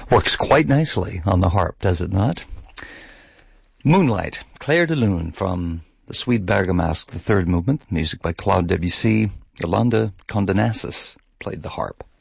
Works quite nicely on the harp, does it not? Moonlight, Clair de Lune from the Suite Bergamasque, the third movement, music by Claude Debussy. Yolanda Condonassis played the harp.